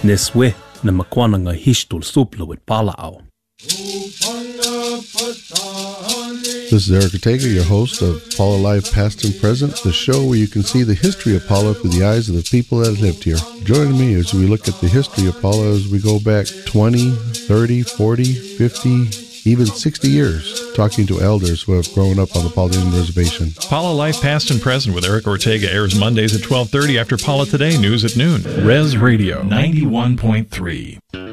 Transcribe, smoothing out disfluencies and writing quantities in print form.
Neswe na makwananga hishtul supla with palao. This is Eric Ortega, your host of Paula Life Past and Present, the show where you can see the history of Paula through the eyes of the people that lived here. Join me as we look at the history of Paula as we go back 20, 30, 40, 50, even 60 years, talking to elders who have grown up on the Paula Indian Reservation. Paula Life Past and Present with Eric Ortega airs Mondays at 12:30 after Paula Today News at noon. Res Radio 91.3.